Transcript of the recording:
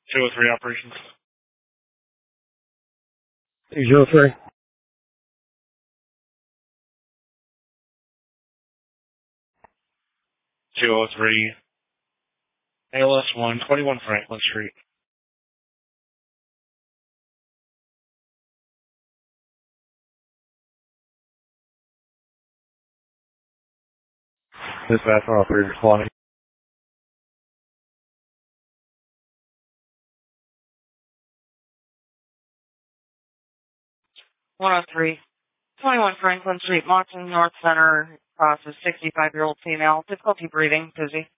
203 operations. 203. 203. ALS 121 Franklin Street. Dispatch operator responding. 103. 21 Franklin Street, Moncton North Center. Process 65-year-old female. Difficulty breathing. Busy.